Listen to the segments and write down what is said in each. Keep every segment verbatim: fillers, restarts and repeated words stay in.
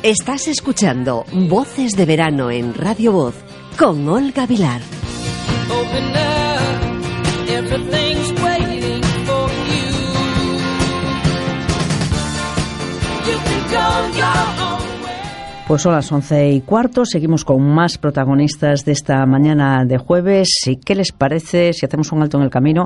Estás escuchando Voces de Verano en Radio Voz con Olga Vilar. Pues son las once y cuarto, seguimos con más protagonistas de esta mañana de jueves. ¿Y qué les parece si hacemos un alto en el camino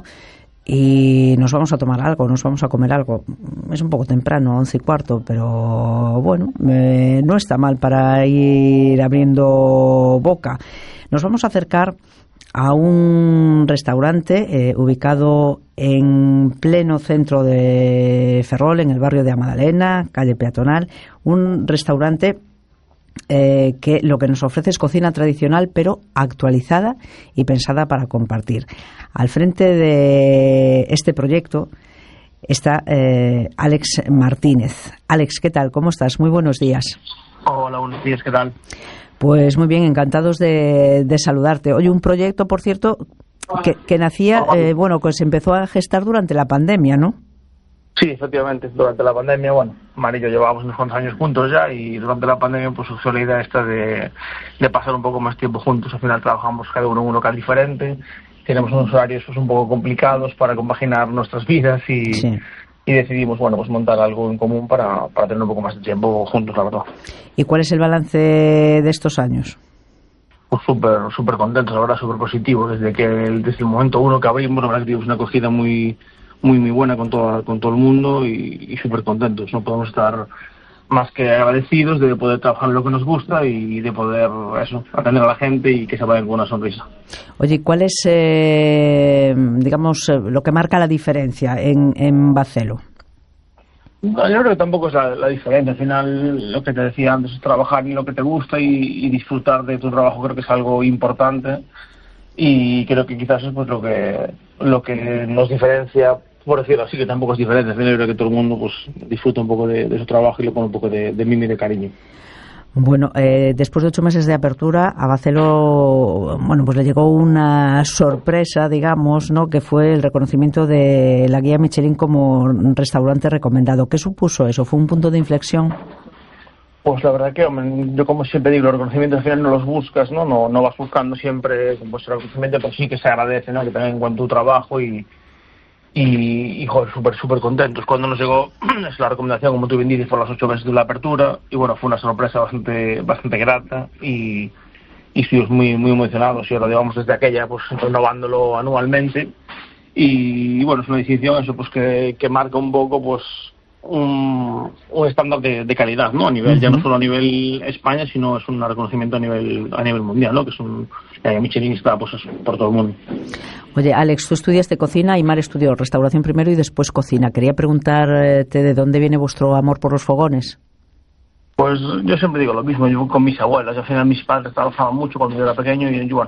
y nos vamos a tomar algo, nos vamos a comer algo? Es un poco temprano, once y cuarto, pero bueno, eh, no está mal para ir abriendo boca. Nos vamos a acercar a un restaurante eh, ubicado en pleno centro de Ferrol, en el barrio de Amadalena, calle peatonal, un restaurante Eh, que lo que nos ofrece es cocina tradicional pero actualizada y pensada para compartir. Al frente de este proyecto está eh, Alex Martínez. Alex, ¿qué tal? ¿Cómo estás? Muy buenos días. Hola, buenos días, ¿qué tal? Pues muy bien, encantados de, de saludarte. Oye, un proyecto, por cierto, que, que nacía, eh, bueno, que se empezó a gestar durante la pandemia, ¿no? Sí, efectivamente, durante la pandemia, bueno, Mari y yo llevábamos unos cuantos años juntos ya, y durante la pandemia pues surgió la idea esta de, de pasar un poco más tiempo juntos. Al final trabajamos cada uno en un local diferente, tenemos unos horarios pues un poco complicados para compaginar nuestras vidas y, sí. y decidimos, bueno, pues montar algo en común para, para tener un poco más de tiempo juntos, la verdad. ¿Y cuál es el balance de estos años? Pues súper, súper contentos, la verdad, súper positivo. Desde que desde el momento uno que abrimos, la verdad que tuvimos una acogida muy muy muy buena con todo, con todo el mundo y, y súper contentos. No podemos estar más que agradecidos de poder trabajar en lo que nos gusta y de poder eso, atender a la gente y que se vayan con una sonrisa. Oye, ¿cuál es, eh, digamos, lo que marca la diferencia en, en Bacelo? No, yo creo que tampoco es la, la diferencia. Al final, lo que te decía antes, es trabajar en lo que te gusta y, y disfrutar de tu trabajo. Creo que es algo importante. Y creo que quizás es pues lo que lo que nos diferencia, por decirlo así, que tampoco es diferente. Al final yo creo que todo el mundo pues disfruta un poco de, de su trabajo y le pone un poco de, de mimo y de cariño. Bueno, eh, después de ocho meses de apertura, a Bacelo, bueno, pues le llegó una sorpresa, digamos, ¿no?, que fue el reconocimiento de la guía Michelin como restaurante recomendado. ¿Qué supuso eso? ¿Fue un punto de inflexión? Pues la verdad que, hombre, yo como siempre digo, los reconocimientos al final no los buscas, ¿no? No, no vas buscando siempre pues, el reconocimiento, pero sí que se agradece, ¿no?, que tengan en cuenta tu trabajo y, y, y joder, súper, súper contentos. Cuando nos llegó es la recomendación, como tú bien dices, por las ocho meses de la apertura, y bueno, fue una sorpresa bastante bastante grata y, y estuvimos muy, muy emocionados y ahora llevamos desde aquella, pues renovándolo anualmente y, y bueno, es una distinción eso, pues que, que marca un poco, pues Un, un estándar de, de calidad, ¿no? A nivel, uh-huh. ya no solo a nivel España, sino es un reconocimiento a nivel a nivel mundial, ¿no? Que es un eh, Michelin está pues por todo el mundo. Oye, Alex, tú estudiaste cocina y Mar estudió restauración primero y después cocina. Quería preguntarte de dónde viene vuestro amor por los fogones. Pues yo siempre digo lo mismo, yo con mis abuelas, al final mis padres trabajaban mucho cuando yo era pequeño y yo, bueno,